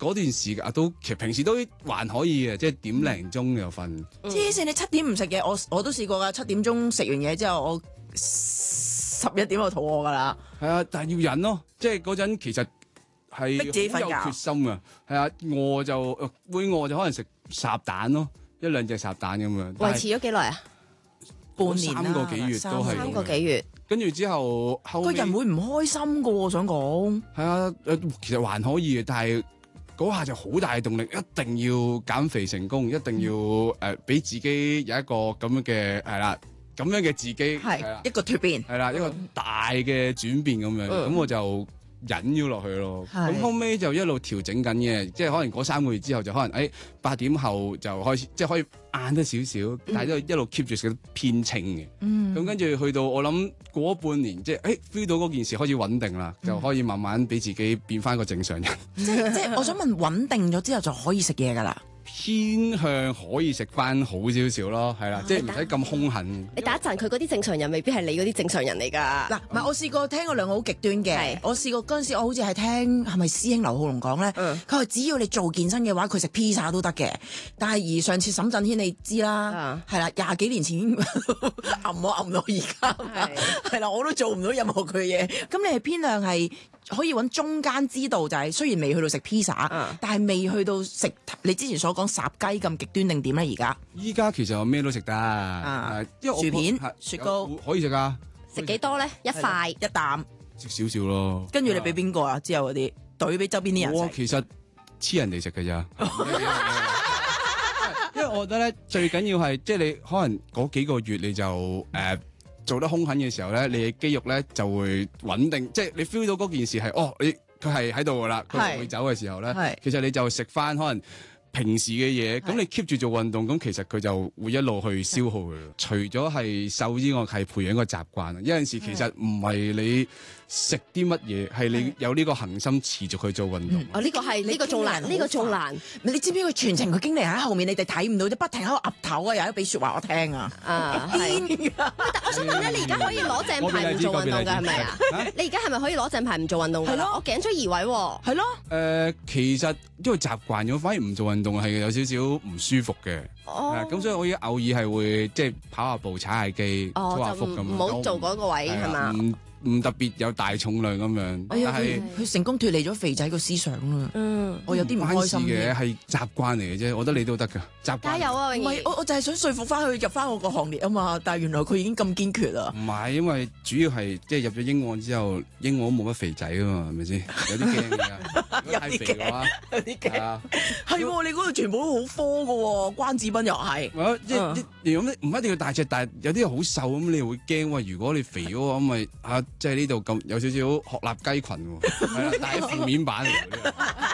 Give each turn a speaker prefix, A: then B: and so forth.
A: 嗰段時間都其實平時都還可以嘅，即係點零鐘就瞓。
B: 黐線，你7點唔食嘢，我都試過㗎。7點鐘食完嘢之後，我11點就肚餓㗎啦。
A: 係啊，但係要忍咯，即係嗰陣其實係
B: 逼自己瞓覺
A: 好有決心啊。係啊，餓就會餓就可能食烚蛋咯，1、2隻烚蛋咁樣。
C: 維持咗幾耐啊？
B: 半年啦
A: 3個幾月都係
C: 3個幾月。
A: 跟住之後
B: 個人會唔開心㗎喎，我想講。
A: 係啊，其實還可以嘅，但係嗰下就好大嘅動力，一定要減肥成功，一定要俾自己有一個咁樣嘅係啦，咁樣嘅自己係啦，
B: 一個蛻變，
A: 係啦，一個大嘅轉變咁樣，咁我就忍咗落去咯。咁後尾就一路調整緊嘅，即係可能嗰3個月之後就可能8點後就開始，即係可以晏得少少，但係都一路 keep 住食得偏清嘅。咁跟住去到我諗過咗半年，即係feel 到嗰件事開始穩定啦，就可以慢慢俾自己變翻個正常人。
B: 即係我想問，穩定咗之後就可以食嘢㗎啦。
A: 偏向可以食翻好少少咯，係啦，即係唔使咁兇狠。
C: 你打一陣，佢嗰啲正常人未必係你嗰啲正常人嚟㗎。
B: 嗱，唔係我試過聽過兩個好極端嘅，我試過嗰陣時，我好似係聽係咪師兄劉浩龍講咧，佢話只要你做健身嘅話，佢食披薩都得嘅。但係而上次沈震軒你知啦，係啦，20幾年前揞我揞到而家，係啦，我都做唔到任何佢嘢。咁你係偏向係可以揾中間之道，就係雖然未去到食披薩，但係未去到食你之前所講烚雞咁極端定點咧？而家
A: 依家其實我咩都食得，因為
B: 薯片、雪糕
A: 可以食啊。
C: 食幾多咧？一塊
B: 一啖，
A: 食少少咯。
B: 跟住你俾邊個啊？之後嗰啲懟俾周邊啲人食。
A: 我其實黐人哋食㗎咋。因為我覺得咧，最緊要係即係你可能嗰幾個月你就做得兇狠嘅時候咧，你嘅肌肉咧就會穩定，即係你 feel 到嗰件事係佢係喺度噶啦，佢唔會走嘅時候咧，其實你就食翻可能平時嘅嘢，咁你 keep 住做運動，咁其實佢就會一路去消耗嘅。除咗係瘦之外，係培養一個習慣。有陣時其實唔係你食啲乜嘢，係你有呢個恆心持續去做運動。
C: 呢個係呢個仲難，呢個仲難。
B: 你知唔知佢全程佢經理喺後面，你哋睇唔到，不停喺度岌頭啊，又喺度俾説話我聽啊。
C: 係。但我想問咧，你而家可以攞正牌唔做運動㗎係咪啊？你而家係咪可以攞正牌唔做運動㗎？係咯，我頸椎移位喎。
B: 係咯。
A: 其實因為習慣咗，反而唔做運動係有少少唔舒服嘅。咁所以我而家偶爾係會即係跑下步、踩下機、操下腹咁樣。
C: 唔好做嗰個位係嘛？
A: 唔特別有大重量咁樣，但係
B: 佢成功脫離咗肥仔個思想啦。我有啲唔開心
A: 嘅，係習慣嚟嘅啫。我覺得你都得㗎，習慣。
C: 加油啊！
B: 唔係，我就係想說服翻佢入翻我個行列啊嘛。但係原來佢已經咁堅決啦。
A: 唔係，因為主要係即係入咗英皇之後，英皇都冇乜肥仔啊嘛，係咪先？有啲驚㗎，太肥嘅話，
B: 有啲驚。係你嗰度全部都好科㗎喎，關智斌又係。
A: 唔一定要大隻，但係有啲好瘦咁，你會驚喎。如果你肥咗咁咪即係呢度咁有少少鶴立雞群喎，係啦，但係負面版嚟嘅。